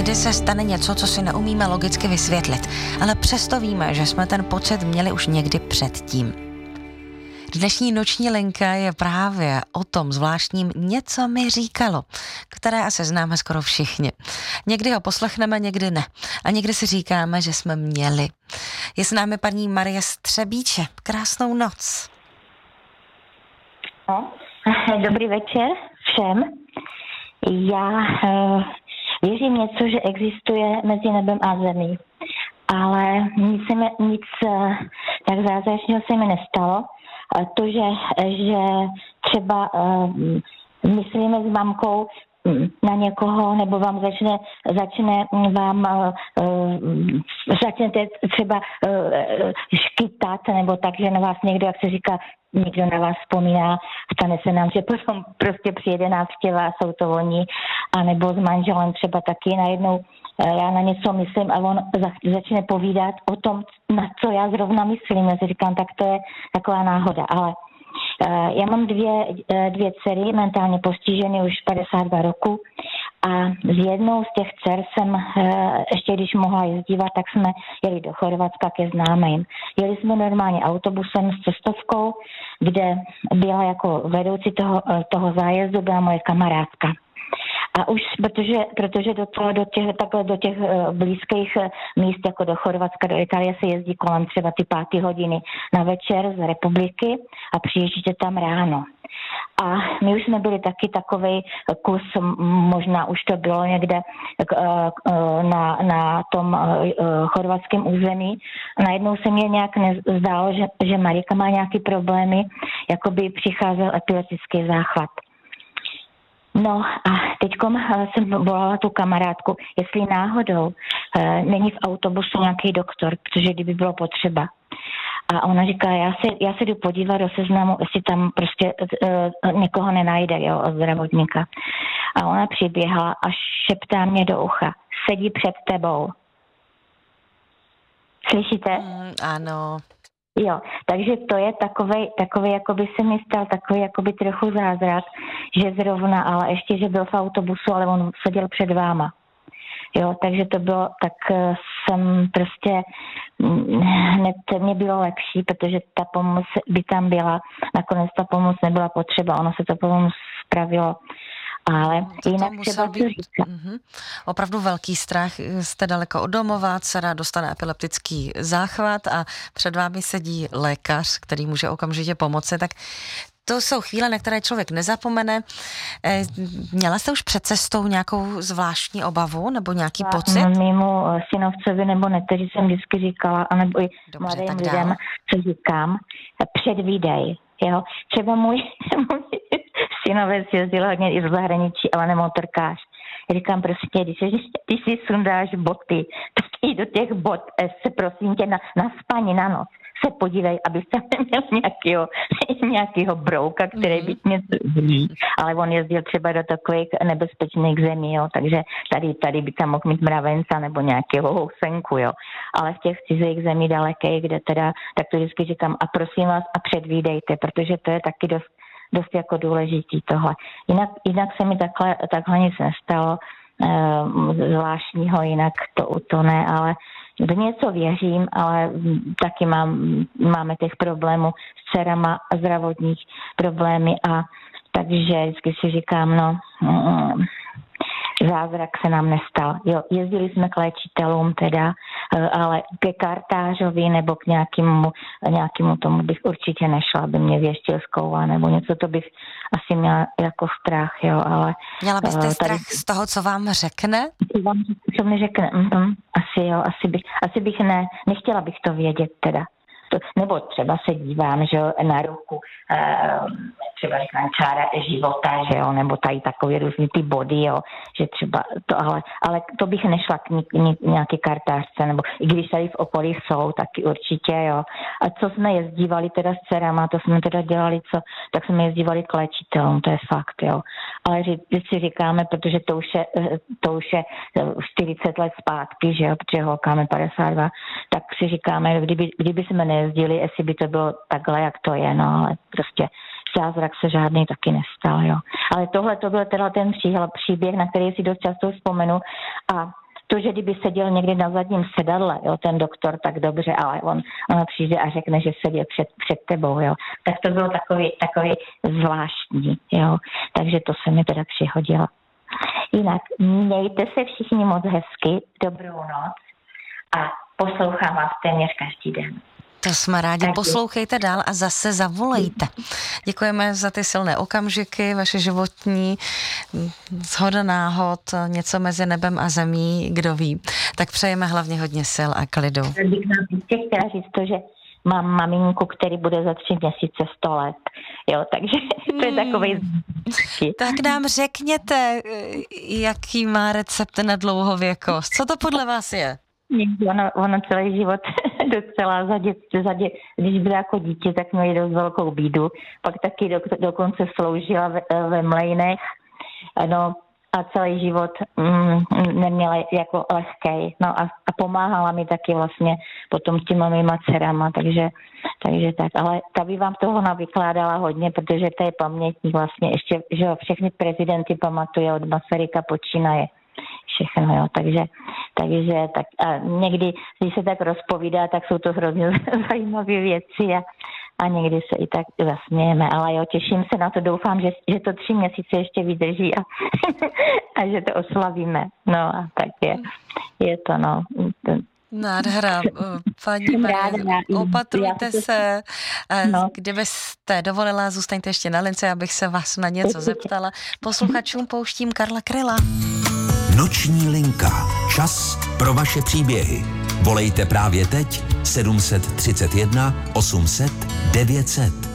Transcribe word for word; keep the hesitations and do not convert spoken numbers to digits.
Někdy se stane něco, co si neumíme logicky vysvětlit, ale přesto víme, že jsme ten pocit měli už někdy předtím. Dnešní noční linka je právě o tom zvláštním něco mi říkalo, které asi známe skoro všichni. Někdy ho poslechneme, někdy ne. A někdy si říkáme, že jsme měli. Je s námi paní Marie Střebíče. Krásnou noc. No, dobrý večer všem. Já uh, věřím něco, že existuje mezi nebem a zemí, ale nic, se mi, nic uh, tak zázračného se mi nestalo. Uh, to, že, že třeba uh, myslíme s mamkou na někoho, nebo vám začne, začne vám uh, začnete třeba uh, škytat, nebo tak, že na vás někdo, jak se říká, někdo na vás vzpomíná, stane se nám, že potom prostě přijede návštěva a jsou to oni, anebo s manželem třeba taky najednou já na něco myslím a on začne povídat o tom, na co já zrovna myslím. Já si říkám, tak to je taková náhoda, ale já mám dvě, dvě dcery, mentálně postižené už padesát dva roku a s jednou z těch dcer jsem, ještě když mohla jezdívat, tak jsme jeli do Chorvatska ke známým. Jeli jsme normálně autobusem s cestovkou, kde byla jako vedoucí toho, toho zájezdu, byla moje kamarádka. A už, protože, protože do, toho, do, těch, takhle do těch blízkých míst, jako do Chorvatska, do Itálie se jezdí kolem třeba ty páté hodiny na večer z republiky a přijíždíte tam ráno. A my už jsme byli taky takovej kus, možná už to bylo někde na, na tom chorvatském území. Najednou se mě nějak nezdálo, že, že Marika má nějaké problémy, jako by přicházel epileptický záchvat. No a teďkom jsem volala tu kamarádku, jestli náhodou e, není v autobusu nějaký doktor, protože kdyby bylo potřeba. A ona říká, já se, já se jdu podívat do seznamu, jestli tam prostě e, někoho nenajde, jo, od zdravotníka. A ona přiběhla a šeptá mě do ucha, sedí před tebou. Slyšíte? Mm, ano. Jo, takže to je takovej, takovej, jako by se mi stal takový jakoby trochu zázrak, že zrovna, ale ještě, že byl v autobusu, ale on seděl před váma. Jo, takže to bylo, tak jsem prostě, hned mě bylo lepší, protože ta pomoc by tam byla, nakonec ta pomoc nebyla potřeba, ono se to pomoc spravilo. Ale to jinak to třeba být mm-hmm. opravdu velký strach. Jste daleko od domova, dcera dostane epileptický záchvat a před vámi sedí lékař, který může okamžitě pomoci. Tak to jsou chvíle, na které člověk nezapomene. Měla jste už před cestou nějakou zvláštní obavu nebo nějaký Já, pocit? Mému synovcovi nebo neteři jsem vždycky říkala, anebo i mladým lidem, co říkám, předvídej. Jo? Třeba můj, můj synovec jezdil hodně i z zahraničí, ale nemotorkář. Já říkám prostě, když, když si sundáš boty, tak i do těch bot se prosím tě na, na spaní na noc se podívej, aby tam neměl nějakýho, nějakýho brouka, který by mě zlí. Ale on jezdil třeba do takových nebezpečných zemí, jo, takže tady, tady by tam mohl mít mravenca nebo nějakého housenku, jo. Ale v těch cizích zemí dalekých, kde teda, tak to vždycky říkám a prosím vás a předvídejte, protože to je taky dost, dost jako důležitý tohle. Jinak, jinak se mi takhle, takhle nic nestalo e, zvláštního, jinak to, to ne, ale v něco věřím, ale taky mám, máme těch problémů s dcerama a zdravotních problémy a takže vždycky si říkám, no mm, zázrak se nám nestal. Jo, jezdili jsme k léčitelům teda, ale ke kartářovi nebo k nějakému, nějakému tomu bych určitě nešla, aby mě věštil z koula nebo něco, to bych asi měla jako strach, jo, ale... Měla byste tady, strach z toho, co vám řekne? Co mi řekne, mm, asi jo, asi bych, asi bych ne, nechtěla bych to vědět teda. To, nebo třeba se dívám, že jo, na ruku, e, třeba říkám čára života, že jo, nebo tady takový různý ty body, jo, že třeba to, ale, ale to bych nešla k ní, ní, nějaký kartářce, nebo i když tady v okolí jsou, taky určitě, jo. A co jsme jezdívali teda s dcerama, to jsme teda dělali, co, tak jsme jezdívali k léčitelům, to je fakt, jo. Ale když si říkáme, protože to už je, to už je čtyřicet let zpátky, že jo, protože holkáme padesát dva, tak si říkáme, kdyby, kdyby jsme nejezdili, jestli by to bylo takhle, jak to je, no, ale prostě zázrak se žádný taky nestal, jo. Ale tohle to byl teda ten příběh, na který si dost často vzpomenu a to, že kdyby seděl někdy na zadním sedadle, jo, ten doktor, tak dobře, ale on, on přijde a řekne, že sedí před, před tebou, jo. Tak to bylo takový, takový zvláštní, jo. Takže to se mi teda přihodilo. Jinak, mějte se všichni moc hezky, dobrou noc a poslouchám vás téměř každý den. To jsme rádi. Tak poslouchejte dál a zase zavolejte. Děkujeme za ty silné okamžiky, vaše životní, shoda náhod, něco mezi nebem a zemí, kdo ví. Tak přejeme hlavně hodně sil a klidu. Bych nám ještě chtěla říct to, že mám maminku, který bude za tři měsíce sto let. Jo, takže to je takovej... Hmm. Tak nám řekněte, jaký má recept na dlouhověkost. Co to podle vás je? Ono, ono celý život docela za dětství, za dě, když byla jako dítě, tak měli dost velkou bídu. Pak taky do, dokonce sloužila ve, ve mlejnech. No a celý život mm, neměla jako lehkej. No a, a pomáhala mi taky vlastně potom těma mýma dcerama, takže, takže tak. Ale ta by vám toho navykládala hodně, protože to je pamětník vlastně ještě, že všechny prezidenty pamatuje od Masaryka počínaje. Všechno, jo, takže, takže tak a někdy, když se tak rozpovídá, tak jsou to hrozně zajímavé věci a, a někdy se i tak zasmějeme, ale jo, těším se na to, doufám, že, že to tři měsíce ještě vydrží a, a že to oslavíme, no a tak je, je to, no. Nádhera, paní Marie, opatrujte se, no. Kdybyste dovolila, zůstaňte ještě na lince, abych se vás na něco zeptala. Posluchačům pouštím Karla Kryla. Noční linka. Čas pro vaše příběhy. Volejte právě teď sedm set třicet jedna osm set devět set.